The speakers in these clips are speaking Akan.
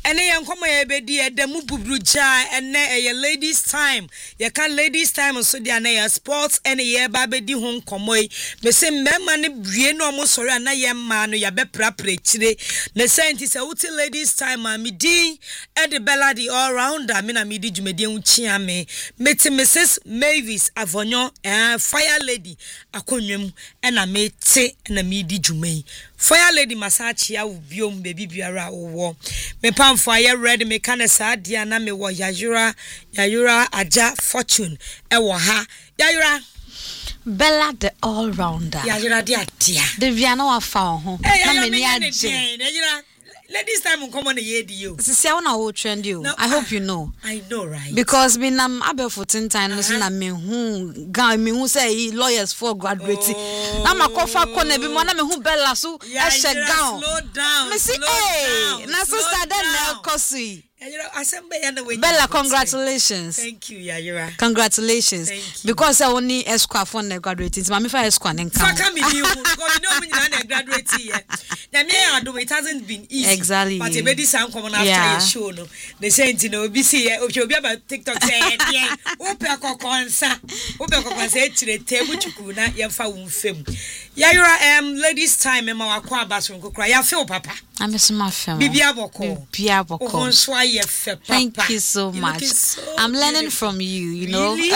ene ye nkomo ye bedi edamu bubruja ene ye ladies time ye kan ladies time so dia na ye sports ene ye ba bedi ho nkomo yi me se mema ne brie no mo sori ana ye ma no ya be prapra chire ne senti se wuti ladies time ma mi din e de bella the all rounder me na mi di dwumedi enchia me meti Mrs Mavis Avonyo fire lady akonwem ena meti na mi di dwumei fire lady masachi ya ubiom baby biara wo me pamfo aye ready me kana sadia na me wo yayura aja fortune e wo ha yayura Bella the all rounder yayura dia de viana wa fa ho na me ni age yayura ladies time come on the you sisi I wanna hold trend you I hope you know I know right because me na abel 14 time no so na me hu say lawyers for graduate na makofa ko na bi mo na me hu Bella so e she gown slow down me see na so start na kosi Bella, congratulations. Thank you, Yayura. Congratulations. Thank you. Because I only escort for the graduating. Mami for escort and come. Fuck me, you. Because you know me na graduate yet. Now me I do it hasn't been easy. Exactly. But the baby sound coming after your show no. The saying you know be see you be about TikTok say yeah. Ope akokonsa. Ope akokonsa chire table chuku na ye fa wo fam. Yayura ladies time me ma wakwa baso nkokra. Ya feel papa. I'm so my fam. Bibia boko. Thank you so much. I'm learning from you, know. Really?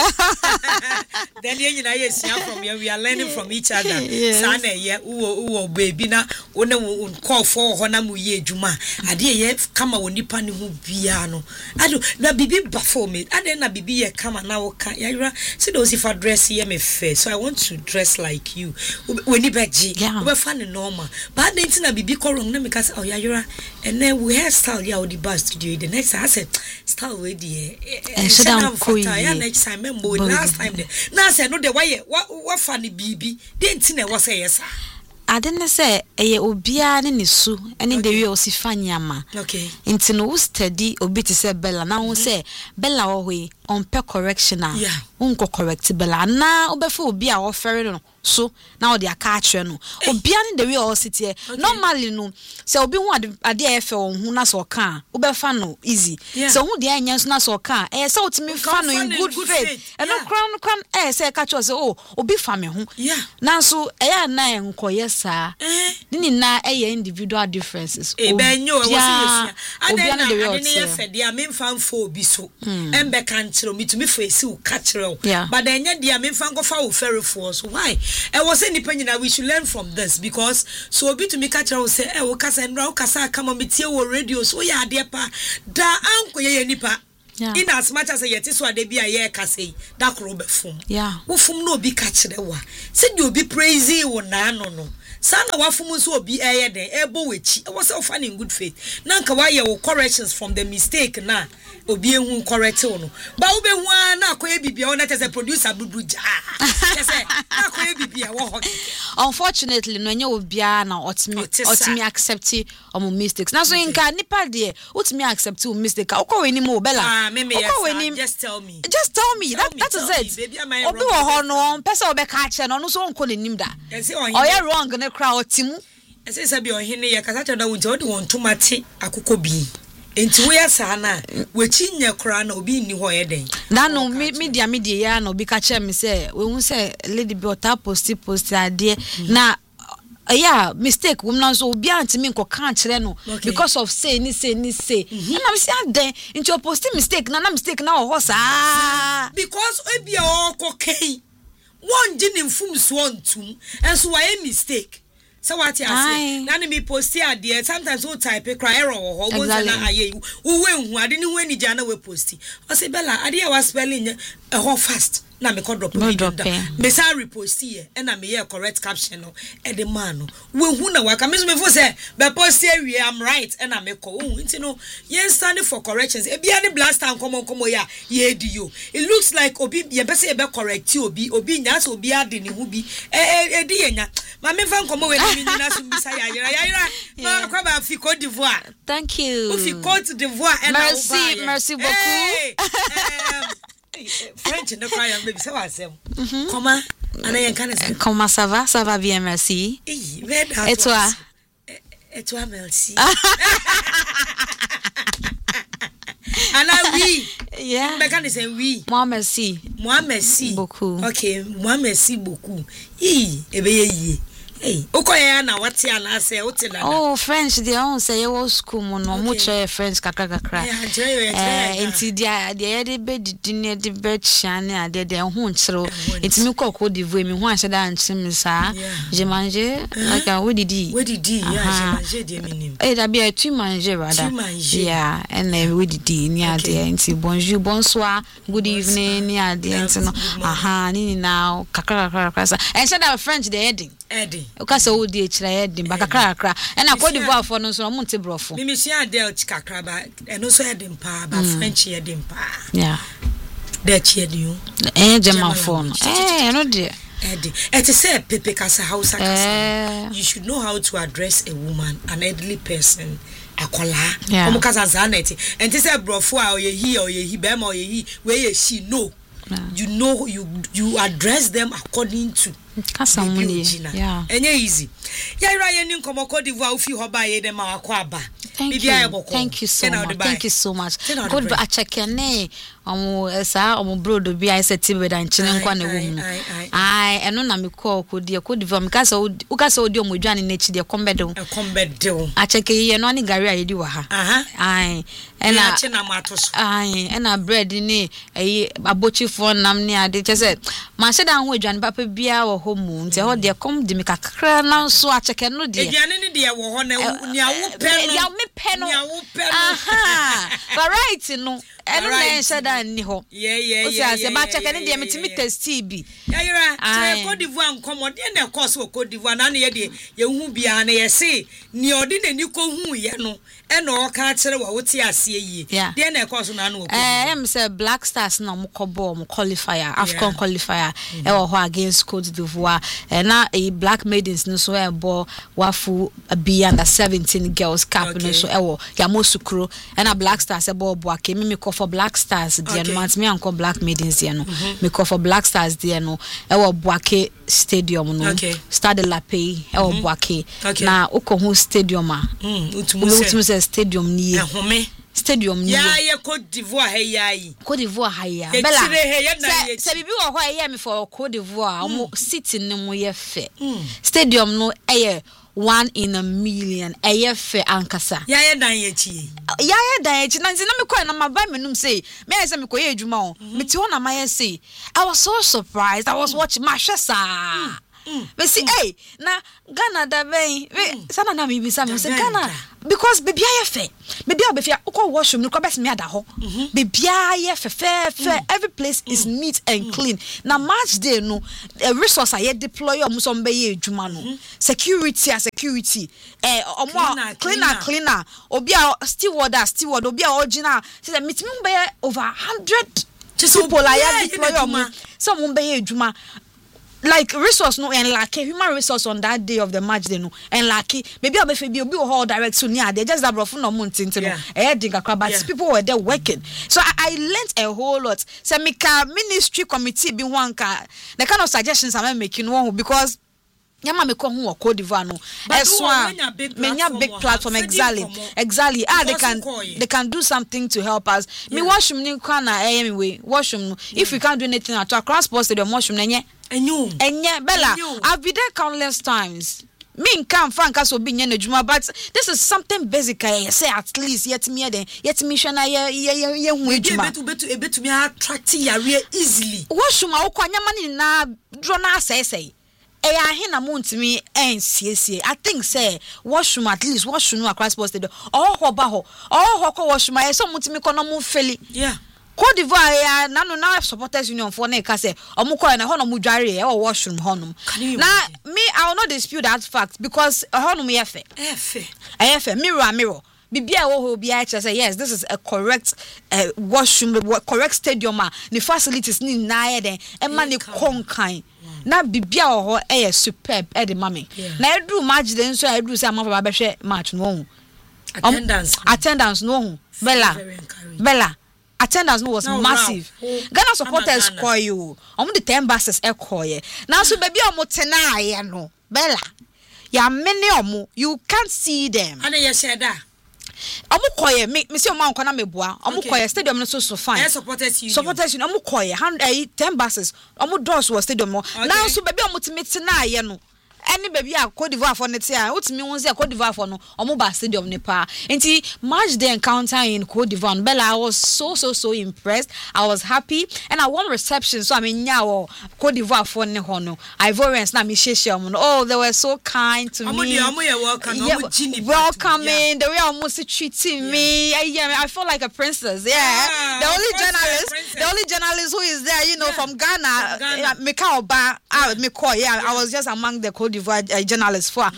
Then you know from you. We are learning from each other. Sana ye uwo baby na one call for hona mu ye juma. Ade ye kama wonipa ne hu bia no. Ado na bibi bafo me. Ade na bibi ye kama na wo ka. Ya see those if I dress ye me fair. So I want to dress like you. We ni beji. We fan normal. But then na bibi ko wrong na me ka say oh ya and then we hairstyle ya odi bar studio the next I said style we die next time member last time na say no the why what funny bibi dey nti na wo say yes I didn't say obia ne su ene de we osifanya ma okay nti no wo steady obi ti say Bella na wo say Bella wo hwe on pe correctional unko correct Bella na obefa obi a wo fere no so now they are catching no obia ne the way all sit here normally no say obi hu ade e fe hu na so kan obefa no easy so hu de anya so na so kan say otimi fa no in good faith and no crown say catch us oh obi fa me hu na so ya na enkoye sa ni na individual differences benyo we was obia ne the way all say dia me fan fo obi so embe kan kiro mitumi fa esi u catchero but enya dia me fan go fa wo ferry for so why I was saying we should learn from this because so obi to me catch her say we kasa ndra we kasa kama metie wo radio so ya ade pa da anko ye nipa in as much as yet so ade bia ye kasa da kro be fum wo fum no obi catch re wa say di obi praise wo na no sana wafum so obi eye den ebo wechi e was ofan in good faith na nka wa ye wo corrections from the mistake na obi ehun correct no ba wo be hu na akoye bibia wo na tese producer bubuja tese na akoye bibia wo ho unfortunately no nya obia na otimi accept omo mistakes na so nka nipa de otimi accept o mistake akọ weni mo Bella just tell me that is it obi wo ho no pesa obe ka che no so onko nenim da oya wrong ne kra otimu ese sabi ohene ye kasa cha da wonti odi won tomate akoko bi enti we asa na wechi nya kra na obi ni ho ye den na no media ya na obi ka che me say we hu say lady be ota post ade na mistake woman so obi antimi nko kan kire no because of say ni na me say aden into your post mistake na mistake na ho sa because obi o kokei one jini mfum so ontum enso why mistake so what you say na me post ade sometimes we type cry error ho wo na aye wo hu ade ni hu ani ja na we post o say Bella ade ya was spelling e ho fast na me drop me say repost here and na me hear correct caption no e the man no we hu na waka me so me for say be post here I'm right and na me ko nti no yen stand for corrections e bia ne blast and come ya ye di yo it looks like obi ye be say e be correct obi nya so obi ade ne hu bi e di yenya ma me fa nkomo we ni na so bi say yayira ma kwa ba fi Côte d'Ivoire thank you fi Côte d'Ivoire and merci beaucoup French no cry baby say what say comment ana yen kan say comment ça va bien merci et toi merci Oui. Yeah. Meka ne say oui. Moi merci. Beaucoup. Okay, moi merci beaucoup. Ebe ye. Hey, okoya na wate ana say wote na. Oh, French they on say you was school mo no mo try French kakra. Enti dia de be dine de be chane ade de ho nchiro. Enti me kokko divu me ho ahye da nchim sa. Je manger like we didi. Yeah, je manger de minim. Da be tu manger rather. Yeah, and we didi ni ade enti bonjour, bonsoir, good evening ni ade enti no. Ni now kakra. And say that French the heading. Okasa odi echira heading ba kakra. And Cote d'Ivoire for no so mo nte brofo. Me share there kakra ba eno so heading pa ba French heading pa. Yeah. There cheer you. German phone. No dear. It is a pepe kasa Hausa kasa. You should know how to address a woman, an elderly person. Akola. Omo kasa zaneti. And it is a brofo a ye be ma ye where ye she know. You know you address them according to yeah. Enye easy. Ya ira ye ni nkomo Cote d'Ivoire ofi ho ba ye dem akwa aba. Thank you so much. Thank you so much. Cote d'Ivoire a check ne omo brodo bi I said tibe dan chine nkwa na wo mu. Eno na me call Cote d'Ivoire me kasa odi omo dwane na chi de kombedo. A check ye no ani gari ayedi wa ha. Ena chi na matoso. Ena bread ni abochi phone nam ni ade chese ma she dan ho adwane papa bia wo ho mu nti ho de kom de me kakra na so a check no de. Adwane ni de wo ho na ni awo pe no. Ya me pe no. Variety no. Eno na she dan ni ho. Yeah. O say ba check ni de metimi test bi. Ya yira Cote d'Ivoire nkomo de na course wo Cote d'Ivoire na ye de ye hu bia na ye se ni odi na ni ko hu ye no eno o ka kire wa wote ase yi de na course na na wo em say Black Stars na mo kobo mo qualifier Afcon qualifier e wo ho against Cote d'Ivoire na a Black Maidens no so e bo wafu be under 17 girls cap no so e wo ya mosukro na Black Stars e bo ake me ko for Black Stars there no mat me anko Black Maidens there no me ko for Black Stars there no e wo Boake Stadium no Stade de la Paix e wo Boake na ukohu stadium a utumu se stadium ni stadium ni ya Cote d'Ivoire Cote d'Ivoire haya bella se bibi wo ho ya me for Cote d'Ivoire mo city ni mo ye fe stadium no eye 1 in a million fe ankasa ya dan ye chi na nzi na me ko na maba menum say me say me ko ye adwuma o me ti ho na ma ye say I was so surprised. I was watching my shesa me see na Ghana da ben sana na me bisa me say Ghana because baby ayefe baby obefia uko washroom no ko bes me ada ho baby ayefe every place is neat and clean na match day no resource aye deploy o so mbe ye adwuma no security cleaner obi a steward obi a original say meeting mbe over 100 people aye deploy o so mbe ye adwuma like resource no and like human resource on that day of the match they no and like maybe obefe bi obi all direct so near they just that brofo no montinti no but people were there working so I learned a whole lot so mika ministry committee bi wanka the kind of suggestions I'm making one because yama me ko hu Cote d'Ivoire no menya big platform exactly they can do something to help us me washroom ni kwa na anyway washroom if we can't do anything at our transport stadium washroom enye Bella I've been there countless times me can frank so be nya na but this is something basic I say at least yet me hwe na ye hu adwuma betumi attract yare easily washroom a wo nyama ni na dro na asese na montimi ensiesie I think say washroom at least washroom across sports stadium ho washroom I so montimi kono mo feli Cote d'Ivoire na supporters union for na ka say omukọ na ho no mu dware e washroom honum na me I will not dispute that fact because honum efe mirror bibia wo ho bia che say yes this is a correct washroom correct stadium the facilities ni na ye den e ma ne konkan na bibia wo ho superb e de mame na edu match den so edu say amafa ba behwe match no attendance no Bella attendance was massive. Ghana supporters call you. The 10 buses call now so baby tena no Bella. Ya many you can't see them. And you said that. Omukoye me see o man kwana meboa. Omukoye stadium no so fine. Supporters union omukoye 10 buses. Omu doors was stadium no. Now so baby omutimete na aye no. Any baby a Cote d'Ivoire for next year. Utimi won say Cote d'Ivoire for no. Omu ba stadium ne pa. Enti match the encounter in Cote d'Ivoire. Bella, I was so impressed. I was happy, and I won reception. So I mean, now Cote d'Ivoire for ne hono. Ivorians na mi share. Oh, they were so kind to me. Welcoming. The way almost treating me. I felt like a princess. Yeah. The only journalist who is there, you know, from Ghana. Mekaoba. I was just among the Cote d'Ivoire journalists for. I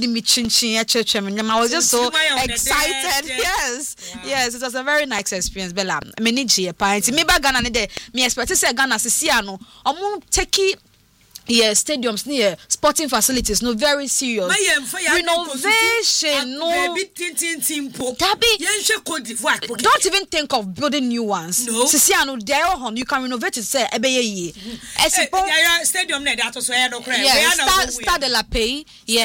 was just so excited. Yes. Yes, it was a very nice experience. Bella, me need to party. Me ba Ghana ne me expect to say Ghana sisiano. Take stadiums near sporting facilities no very serious renovation no don't even think of building new ones no sisiano there on you can renovate it say ebeye stadium na that so no cry Stade de la Paix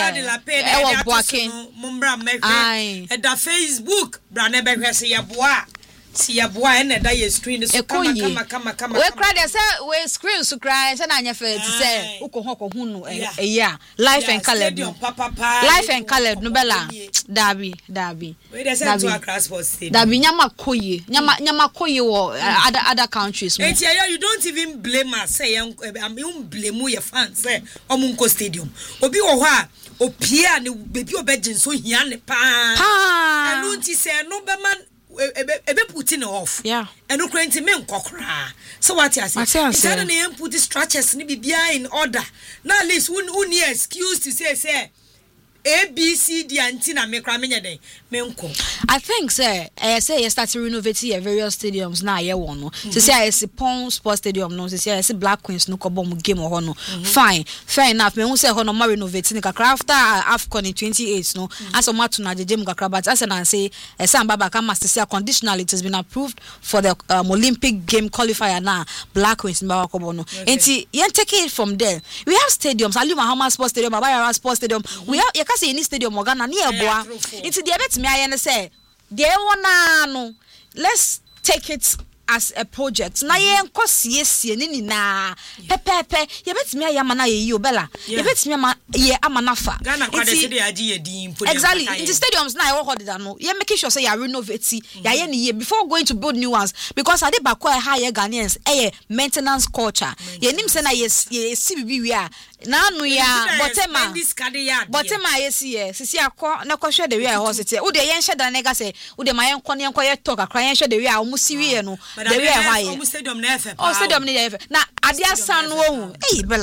mumbra mehwe da Facebook bra na behwe se yeboa See a boy and a screen is come. We cried as we screen so cry, and I never say, Uko Hunu, life and color, life and color, Nobella, Darby. Wait a second to a class for state. Darby Yamakoye or other countries. You don't even blame us, say, I'm blame your fans, say, Omunko Stadium. Obi Oha, O Pierre, baby obedient, so yan pan. I don't say, no, man. Ebe putting off. Yeah. And Ukraine men kokra. So what you say? Instead of put the structures ni bibia in order. Now at least one excuse to say A, B, C, D, and Tina make ramenya day. I think, sir, I say you start to renovate various stadiums now. Yeah, one. To say I see Pong Sports Stadium, no. To say I see Black Queens, no Kobom game or no. Fine, fair enough. Me who say hono more renovating the after AFCON in 28, no. As a matter na the game but as I say, Sam Baba must say conditionally it has been approved for the Olympic game qualifier now. Black Queens, Baba Kobono. And see, you take it from there. We have stadiums. Ali Mahama Sports Stadium, Abaya Sports Stadium. We have. Kasi any stadium Morgana near boa. Into the bet me I say, there one no. Let's take it as a project. Na ye nko siesie ni na pepepe. Ye bet me ayama ye Bella. Ye bet me ye amanafa. Ghana kwade se dey agi ye din. Exactly. In the stadiums na ye hold that no. Ye make sure say you renovate ya ye ni ye before going to build new ones because ade ba kwa higher Ghanaians maintenance culture. Ye nim say na ye CBB we are na no ya botema yes sisi akọ na kọ hwe de we a hospital wo de yen hwe da nega say wo de ma yen kọ ne yen kọ ye talk akra yen hwe de we a omu siwie no de we a hwaye omu stadium na efe stadium na efe na adiasa no ohun bella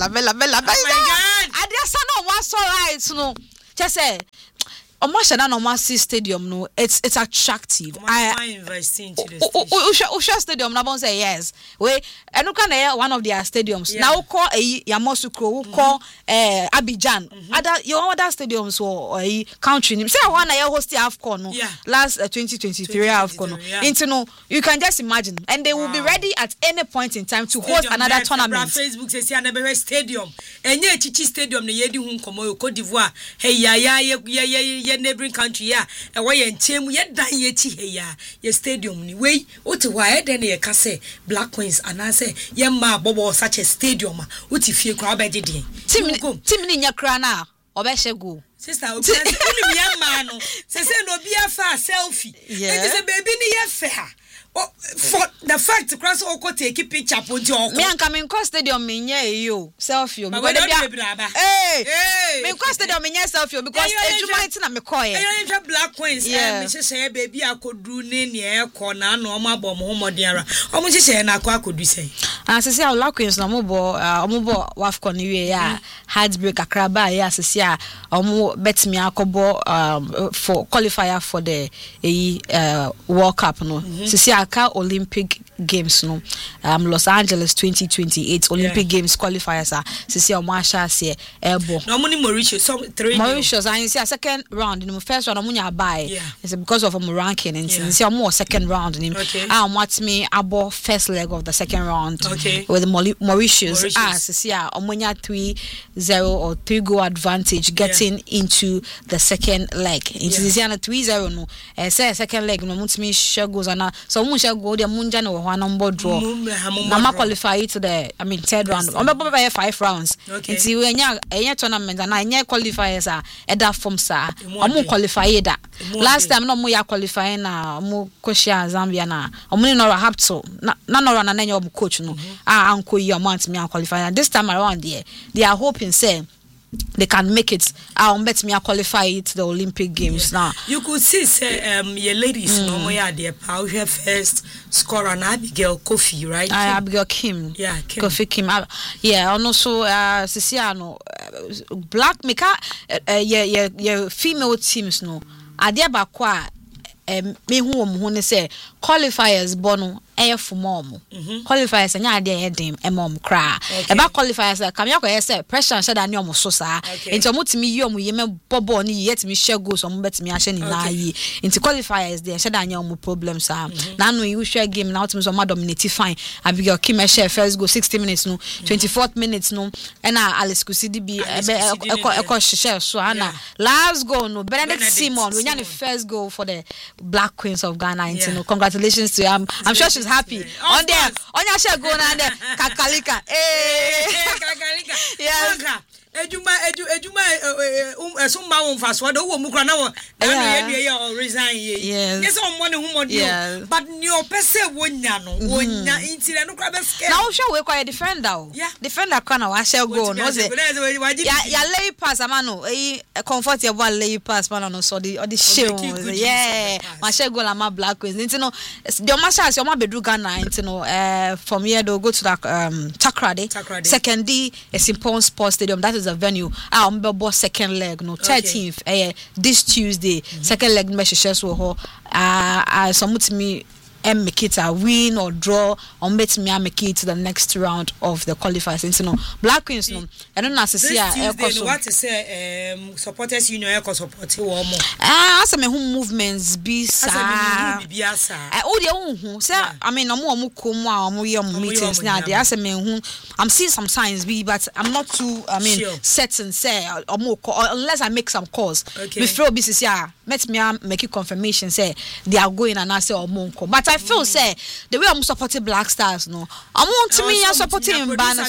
adiasa no wa so right no say Omashana no Masi Stadium no it's attractive. I invest into the Usha Stadium na bon say yes. We enuka na one of their stadiums. Yeah. Now call Yamoussoukro, call Abidjan. Other stadiums or country name. Say one na host AFCON no. Last 2023 AFCON. Into no you can just imagine and they will be ready at any point in time to host another tournament. Facebook says Anabere Stadium. Enye Chichi Stadium na yedi hu nkomo Cote d'Ivoire. Hey ye neighboring country ya e wo ye nchemu ye dan ye chi he ya ye stadium ni we oti wa e den ye ka say Black Queens anase ye ma bobo such a stadium oti fie kwa obeje den team ni nya kra na obehye go sister obi ni me ma no se no bi afa selfie e say baby ni ye fe ha for the fact cross oko take picture ponti oko me anka me nko stadium me nya eyo selfie o because me nko stadium me nya selfie because ejuma iti na me koye eyo Black Queens me hye baby akodu ne ne ekọ na na o ma bọ mo modera o mo hye na akodu sei asese a Black Queens na mo bo wafco ni we ya heartbreak akraba ya asese a o mo bet me akobo for qualifier for the World Cup no sisi aka Olympic Games no Los Angeles 2028 Olympic Games qualifiers are sisi omasha se ebo no money Mauritius I see a second round in the first round omunya buy it's because of a ranking and since more second round in watch me abo first leg of the second round with Mauritius sisi a omunya 3-0 or 3-goal advantage getting into the second leg into sisi na 3-0 no say second leg no mutimi share goals na so mu share goal dia munja no ho number draw na qualify to the third round on be 5 rounds nti we enya tournament na enya qualifiers a eda form sa omo qualify da last time no mo ya qualify na mo koshia Zambia na omo no have to na no na nya omo coach no anko yi omo antimi qualify this time around they are hoping say they can make it. I'll bet me qualify to the Olympic Games now. You could see say your ladies no more their power first scorer and Abigail Kofi, right? Abigail Kim. Yeah, Kim. Kofi Kim. Yeah, and also Sisiano Black Mika your female teams no. Adia bakwa me who ne say qualifiers bono for mom qualifiers anya ade edem mom kra e ba qualifiers kam yakọ say pressure sha da ne omo so sa enti omo timi yi omo yeme bobo ni yet mi share goals omo betimi ahye ni na yi enti qualifiers dey sha da anya omo problems sa na no you share game na ultimate so ma dominate fine Abigail Kim share first goal 60 minutes no 24th minutes no na Alice Kusidi bi e share so ana last goal no Benedict Simon we nya the first goal for the Black Queens of Ghana no congratulations to her. I'm sure she's happy on there on your share go na there kakalika kakalika ejuma esumba won fast word wo mu kra na wo na resign yes on money hu money but new person wonya no wonya intire no kra be scare na wo hwe we kwa defender defender kwa na wa share go no say ya lay pass amano comfortable lay pass man no so the show ma share go la ma Black Queens into no the masha so ma bedu Ghana into no from here they go to that Takrade second D is in Pond Sports Stadium. That is a venue boss second leg no 13th this Tuesday second leg me sheshes wo ho somutimi make it a win or draw or make it to the next round of the qualifiers. You know, Black Queens no. I don't know what to say. Supporters union support you more. As me movements be sa. Oh the say I mean no more meetings now. As me I'm seeing some signs be, but I'm not too certain say or more unless I make some calls. Before business let me make a confirmation say they are going and I say or more. But I feel say the way I'm supporting Black Stars no I want to me supporting Bana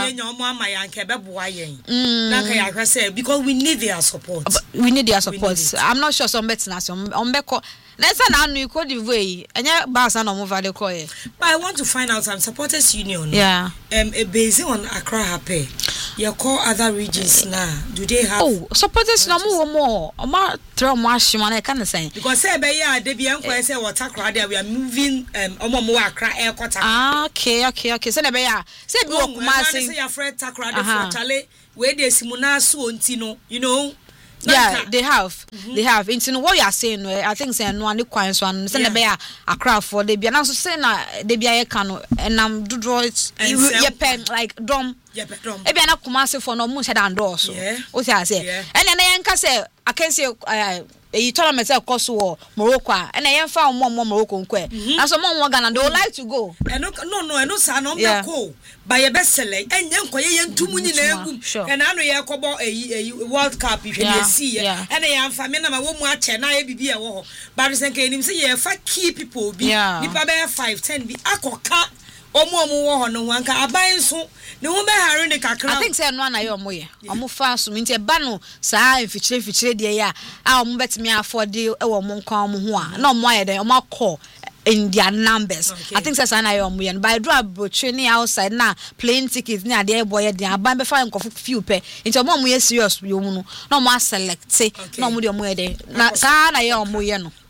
because we need their support. I'm not sure some better on beko next time you could the way and Basa no move the call. But I want to find out some supporters union based on Accra happy you call other regions now do they have supporters no more or throw much man can say because say be ya dey be enko say what Accra there we are moving omo Accra airport okay say na be ya say be Kumasi say your friend Accra dey for chale we dey simuna so onti no you know. Yeah, they have. They have. Into what you are saying, I think say no one quite one. Say be a crowd for they be. And also say na they be a cano and do draw it. You pen like drum. Ebi ana Kumasi for no much than doors. What I say. And then I can say I can say you told me say course war Morocco and I found more Morocco nkwe. And some more Ghana they would like to go. No say no be cool. By your best seller and yanko yen too many na and I know you kobo a World Cup if you see and I am family na wo mu ache na bibi e wo but senke nim say ye fa key people bi nipa be 5-10 bi akoka omo wo ho no wanka aban so ne wo be hare ne kakra I think say no na ye omo ye omo fa so minti e ba no saa fichire de ya omo betimi afford e wo mo nkan omo ho a na omo aye den omo akọ in their numbers. I think that's an iron by draw training outside now plane tickets near the boy there buy before and few pay into more serious you no more select say no more de na sa na ye omo ye no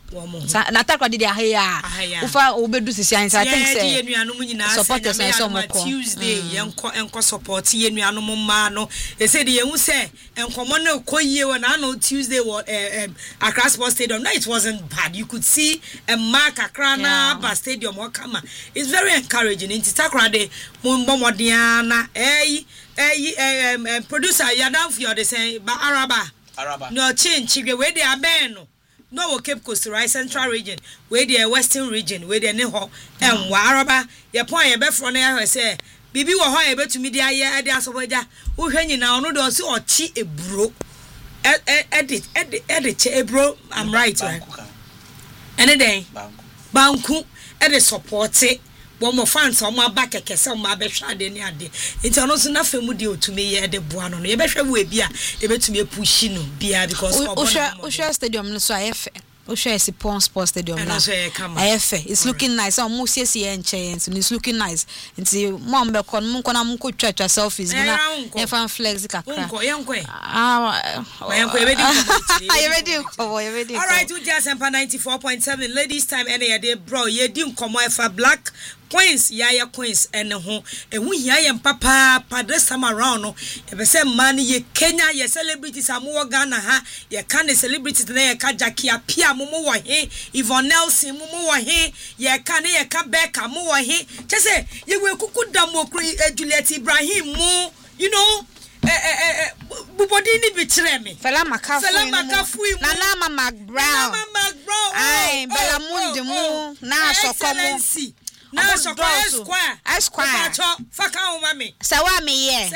na takwa de ahia ufa obedu sisi ansa I think say supporters na so moko Tuesday enko support ye nuanom ma no e say de hu say enkomo na koyie we na no Tuesday Accra Sports Stadium. No, it wasn't bad. You could see a mark Accra na stadium or kama. It's very encouraging. In Takra de mumbo modiana producer Yadam for the say ba Araba no change we dey abeno no Cape Coast right Central region we dey Western region we dey ne ho Araba ye pon ye be fro na say bibi wo ho ye betumi dey aye dey asoboja wo hwe nyina ono do se ochi eburo edit ebro I'm right any day banku edit support it but mo fans o ma ba kekese o ma be hwa de ni ade nti ono so na femu de otumi ye de boa no ye be hwa wo bia e betumi push no bia because Osha stadium no so ayefe Osha Sipon Sports Stadium na ayefe it's looking nice o mo siesie enche it's looking nice nti mo mbe kon mo kona mo ko twa selfies na e fan flex kakra yenko e bedi ko all right we just 94.7 ladies time any day bro ye di nkomo e fa Black Queens yaya Queens ene ho ehu hia papa this time around no e be say man ye Kenya ye celebrities amu Ghana ha ye kan celebrities na ye ka Jackie Apia mumu wo he Yvonne Nelson mumu wo he ye kan Becca mu wo he chese ye we kuku damokru Juliet Ibrahim mu you know bubodi ni bitre me Fela Makafu Nana Mama Brown ai Bella Mundi mu na sokomo na square faka o mami sewa mi ye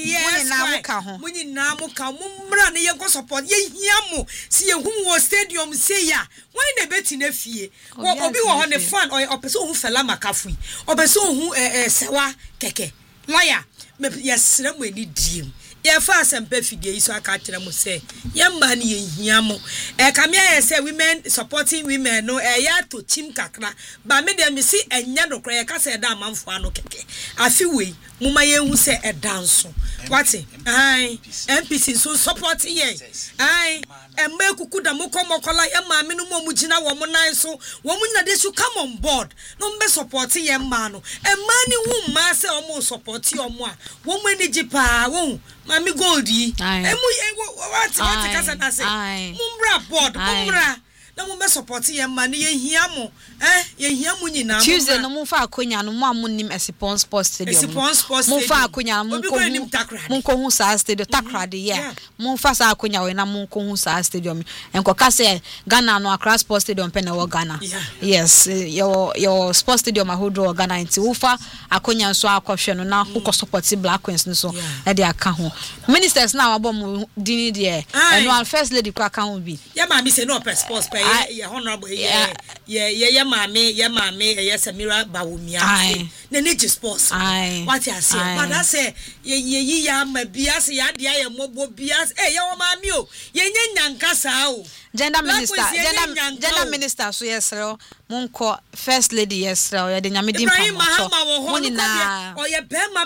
munyi na muka mummra ne yenko support ye hia mo si ye hu wo stadium say ya when na beti na fie obi wo ho ne fan o person hu Fela Makafu o person hu sewa keke lawyer me yesre mo ani diem ye fa asempa figure so aka kire mo say ye ma ne ye hia mo kame ye say women supporting women no ya to team kakra ba me dem si enya no kra ye ka say da manfo ano keke afi we muma ye hu say edanso what ai MPC so support ye ai emma kuku da mo komokola ye ma me no mo mugina wo mo nan so wo mu na they should come on board no mbe support ye ma no emma ni hu ma say o mo support ye o mo a wo mo ni jipa wo Mami Goldie, what kasa na say? Mumbra board, mumbra. Na mo be support ye man ye hia mo ye hia mo nyina mo Tuesday no mo fa akonya no mo amonim Sipon Sports Stadium mo fa akonya mo ko hu sa stadium Takra de yeah mo fa sa akonya we na mo ko hu sa stadium enko ka say Ghana no Accra Sports Stadium pe na wo Ghana yes your sports stadium ahodo Ghana nti wo fa akonya nso akohwe no na ko support Black Queens no so e de aka ho ministers na wabo mo dini de annual first lady kwa aka ho bi ya ma mi say no sports ye honorable ye mame ye Samira Bawumia na nature sports what you say but I say ye ya ma bias ya dia ye mobo bias ye o mame o ye nyankasa o gender minister so yes monko first lady yes ye de nyame dim pamo woni na o ye bema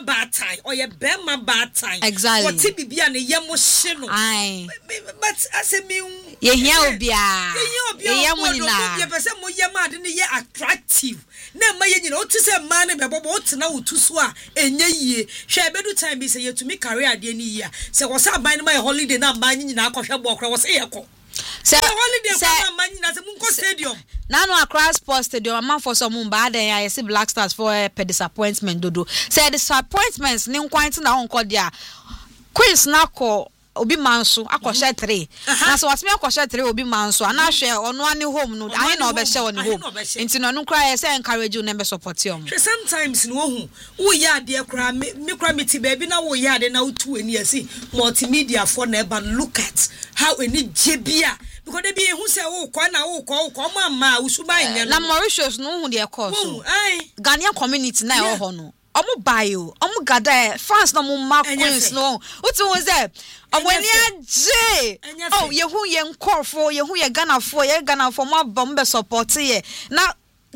batai exactly what bibia na ye mo hye no but asemi ye hia obia ye mo nyina ye pese mo ye ma de ne ye attractive na ma ye nyina o ti se ma ne bebobo o tena wotuso a enye yie hwe bedu time bi se ye tumi career de ni yie se wo sa ban ma holiday na ma nyina akohwe bo okra wo se ye ko se holiday kwa ma nyina se munko stadium Nano Accra Sports Stadium man for some bad I see Black Stars for per disappointment dodo say disappointments ni nkwanti na onko dia Queens na ko obi manso akoshe 3 na so watime akoshe 3 obi manso ana hwe ono ani home no ahe na obehye woni home enti no nkra say encourage you na support you sometimes no hu wo ya de kra me kra meti baby na wo ya de na utu ani asi multimedia for na eba look at how any jebia because they be who say wo kwa na wo kwa ma usuba nya na Mauritius no hu de course Ghanaian community na e ho no omo bio omo gada fans no mo ma Queens no utu wo say omweni aje oh ye hu ye nkorfo ye hu ye Ghana fo mo abom be support ye na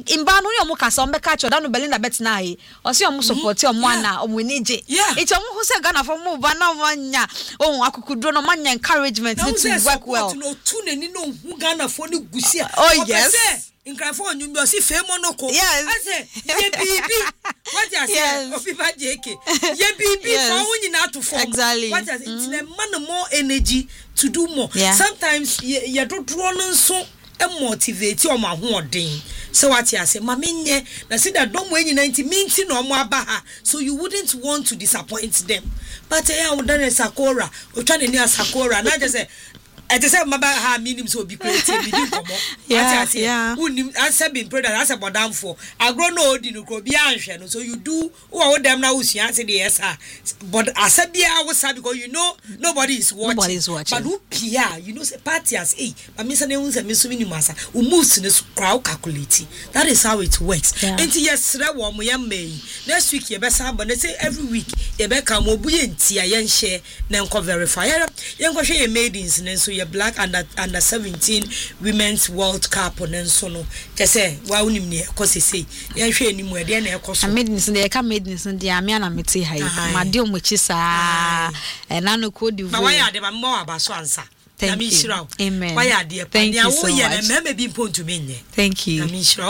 imba no yomo kasa ombe ka choda no Belinda Betina yi o se omo support omo ana omo nije iti omo ho se Ghana for mo ba na manya ohun akukudro no manya encouragement to work well no tu nani no hu Ghana for ni gusia oh yes Inkrafo onyu bi si fe monoko ase ye bibi what you say ofiba jk ye bibi for hu nyina to form exactly what you say it's the man more energy to do more sometimes ye do draw no so motivate o ma ho odin so what you say mamenye na see that don we nyina nti minti no mo aba ha so you wouldn't want to disappoint them but I would done Sakura o twa ne Sakura na just say I just say maba ha minim so be creative bi komo yeah unim answer be product answer bodam for agro no odi no ko bi anhwe no so you do wo dem na usua say the yes but asabia wo sabi because you know nobody is watching but who pia you know say parties but me say ne hun say me so minim asa o moves ne crowd calculate that is how it works and yes re wo mo yam mai next week ye be sa but they say every week ye be come obuye ntia ye share na enko verify ye enko hwe ye maidens ne so Black under 17 Women's World Cup on so no just say wa unim ne ekosese ye hwe animu e de na ekoso maidens de ka maidens de amia na meti hai ma de omochi sa na no ko di ma wa ya de ba mo abaso ansa Thank you. Amen. Thank you so much. Thank you.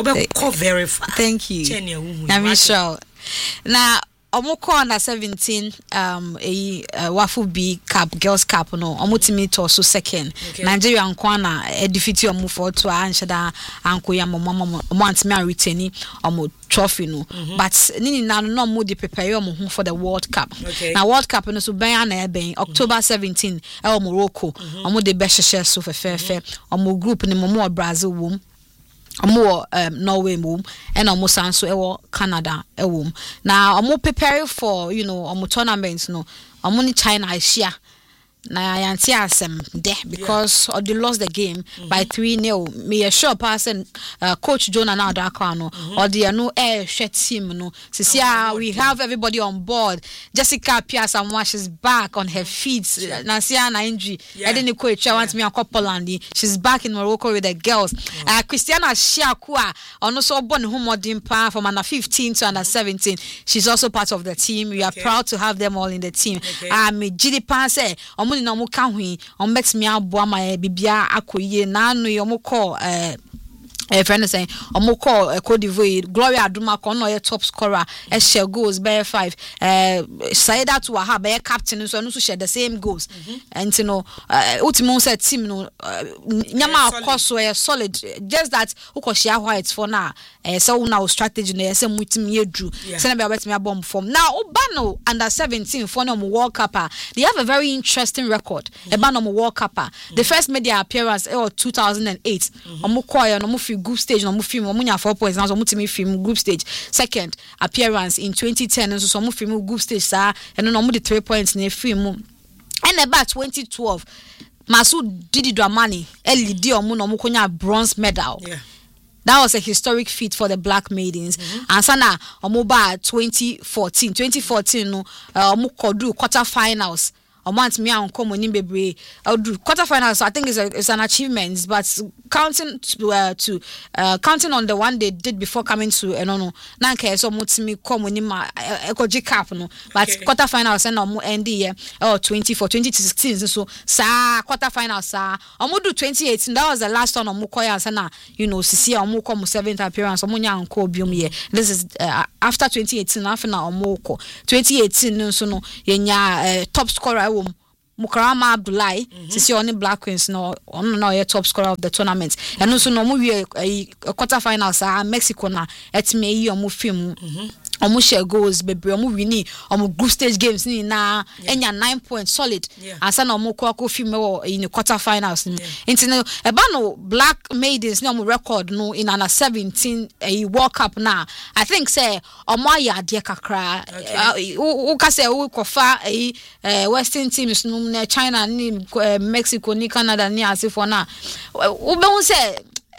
Thank you. Now Omoko under 17 Wafu B Cup Girls Cup no omotimi to so second Nigeria nkwana defeat omo for to anshada anko ya mama antimi return omo trophy no but nini na no mo dey prepare omo ho for the World Cup na World Cup no so ben na ben October 17 e Morocco omo dey be hye so fefe omo group ni mo Brazil wom omo Norway mum and omo sanso ewo Canada ewum na omo prepare for omo tournaments no omo ni China Asia na yanti asem there because they lost the game by 3-0 me sure person coach Jonah now that no or the no air share team no we have everybody on board Jessica Piazza she's back on her feet Nasia na injury I didn't coach want me a couple and she's back in Morocco with the girls Christiana Shiakua also born home modern pa from under 15 to under 17 she's also part of the team we are proud to have them all in the team me Gidi Pan say no mo ka hu on bet me aboa ma bibia akoye na anu yo mo call friend saying omoko Cote d'Ivoire Gloria Aduma ko no ye top scorer share goals by 5 Saida to ha be captain so no so share the same goals and ultimate set team no nyama akoso solid just that ukoshia white for now so now strategy no say mutim yedru say na be bet me bomb form now obano under 17 for no World Cup they have a very interesting record ebano World Cup the first media appearance 2008 omoko no mo group stage no mo film omunya 4 points na so mutimi film group stage second appearance in 2010 so mo film group stage sa eno no mo the 3 points na film and about 2012 Masu Didi Dramani lead omo no mo konya bronze medal that was a historic feat for the Black maidens and sana omo ba 2014 no omo kodu quarter finals want me and come on in bebre quarterfinals I think it's an achievement but counting counting on the one they did before coming to no na nke so mutimi come on in ma ekoji cap no but quarterfinals and no end year 2016 so sa quarterfinals sa omo do 2018 that was the last one omo koya sana sisi omo come 7th appearance omo nya nko biom ye this is after 2018 after na omo ko 2018 so no yenya top scorer Mukarama Abdullahi sisi on Black Queens no on top scorer of the tournament and also no we quarterfinals Mexico na etime yi omo film omo share goals bebre omo wini omo group stage games ni na enya 9 points solid asa na omo ko film in the quarterfinals into no eba no Black maidens no record no in under 17 World Cup na I think say omo ya de kakra o ka say o kofa western teams no China ni Mexico ni Canada ni asifo na o be won say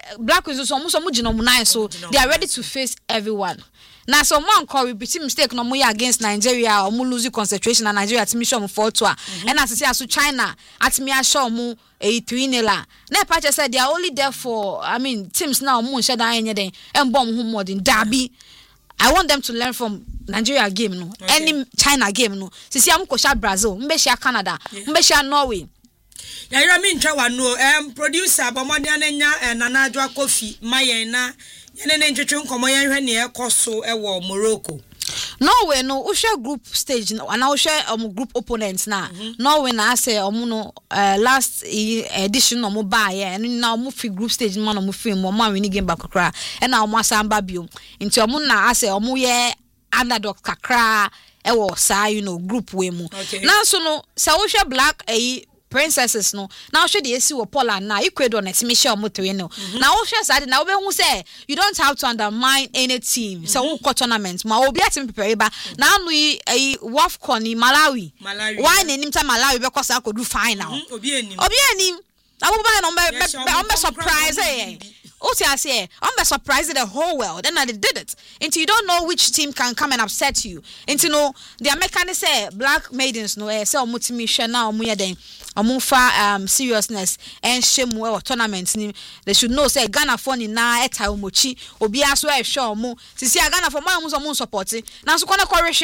Black Queens so so they are ready to face everyone. Now so man call repeat mistake no more against Nigeria or mu lose concentration and Nigeria at me show 4-2 and as I say China at me show mu 3-0 na pa said they are only there for teams now mu sheda anything and bomb who more than derby. I want them to learn from Nigeria game no any China game no sisi am ko sha Brazil mbeshia Canada mbeshia Norway. Ya mean twa no producer bomodian nya Nana Adwa Kofi mayen na yene ntwetwe nkomo yen hwe ne ekoso ewo Morocco. Norway no we share group stage no and we share group opponents na Norway na say no last edition no mo ba ye and now mo fi group stage man no mo fi mo ma win game back kra and now mo asamba bio nti omo na ase omo ye underdog kakra ewo sa group we mu now so no say we share black princesses no now should the esi wo Poland na Ecuador na me share moto no now we share side na we hu say you don't have to undermine any team so we go tournament ma obi atim prepare ba now no WAFCON ni Malawi why na nim ta Malawi be kosa ko do final obi enim abuba na on be surprise I say, I'm surprised the whole world. Then they did it. Until you don't know which team can come and upset you. Until the Americans say black maidens no say omutimisha na omuya den omufa seriousness and shame or tournaments. They should know say Ghana for ni na eta omochi obi aso e hwe omo. Sisi Ghana for man mu support. Na so kona kware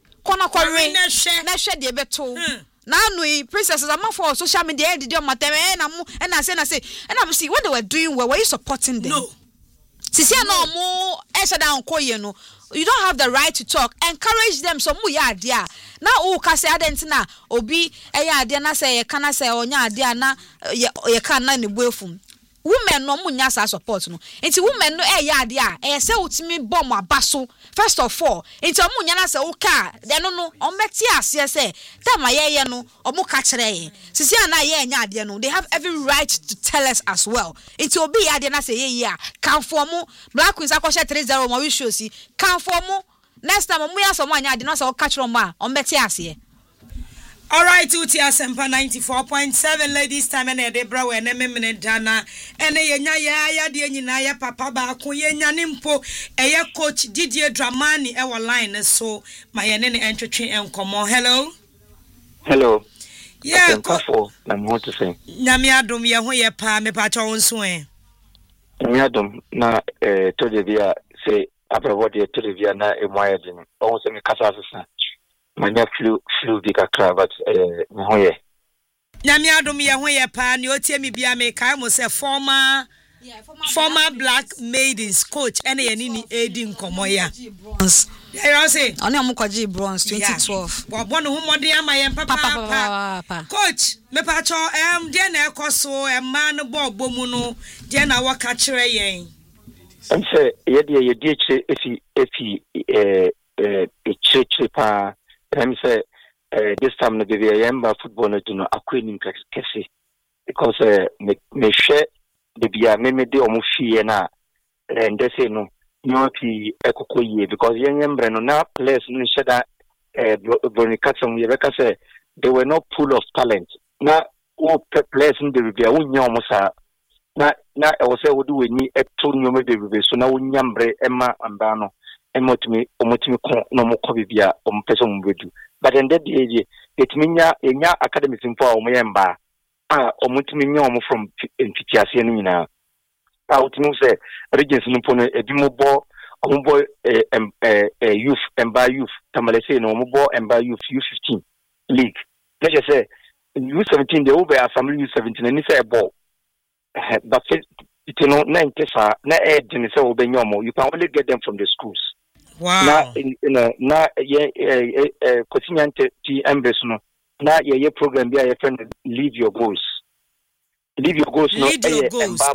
na hwe de beto. Now we princesses are more for social media did your matter and I say and I'm see what they were doing were you supporting them? No. Sisi no more down no. You don't have the right to talk. Encourage them so mu ya dia. Na o ka say adentina obi ya dia na say ye kana say onya dia na ye kan na ne buefum. Women no munya sa support no. Enti women no ya dia say utimi bomb abaso. First of all, enti omunya na say uka de no ombeti ase say time ye no omu ka kire ye. Sisi ana ye nya ade no they have every right to tell us as well. Enti obi ya ade na say ye ya kan for mu Black Queens akoshe 3-0 mo we show si kan for mu next time omu ya so mo anya ade no say o ka kire mo a ombeti ase. All right, Uti Asempa 94.7 ladies time and Debra we na memene dana ene yenya ya de nyina ya papa ba ko yenya nimpo eye coach Didier Dramani e line so my yene ne entwetwe enkomo. Hello. Yeah, I'm want to say. Nyame adom ye ho ye pa me pa cho wonso e. Nyame adom na to de bia say abro de to de bia na e moye din. O se me kasa asesa. Manya flu bika cravat me hoye nyame adom ye hoye pa ne otie me bia me kai mo se former black maidens coach ene ye ni edi nkomo ya you say oni amukwaji bronze 2012 bo no humode ama ye papa coach me pa cho de na ekoso ma no bo mu no de na waka kire yen am say ye de efi pa I'm say this time no be yamba football no do no akweni nkese because me share the bia me de omo fie na and say no nyoti ekokoye because yembre no na players no sheda bonikatsam ye beka say they were not full of talent na o players no de bia wonya omo sa na e wo say wo do weni eto nyoma de bia so na wonyambre ema amba no omotimi ko no mo ko bibia ompese mo bedu but in that age it minya enya academy simple o mo yemba omotimi nya omo from ntitiase no nyina outinu say regions no pono ebi mo bo youth emba youth tamale say no mo bo emba youth U15 league let's just say U17 they over assembly U17 and say ball but it no na nkesa na edin say obenyomo you can only get them from the schools. Wow. Na Kotinyante T Embes no. Na ye program be a friend leave your goals. Leave your goals no.